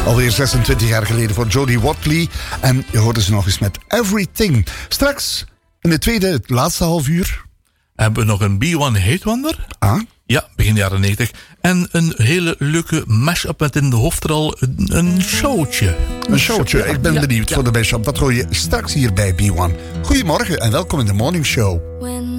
Alweer 26 jaar geleden voor Jodie Watley. En je hoorde ze nog eens met Everything. Straks, in de tweede, het laatste half uur... hebben we nog een B1 Hate Wonder. Ah? Ja, begin jaren 90. En een hele leuke mash-up met in de hoofdrol een showtje. Een showtje, ik ben benieuwd voor de mashup. Dat hoor je straks hier bij B1. Goedemorgen en welkom in de Morning Show.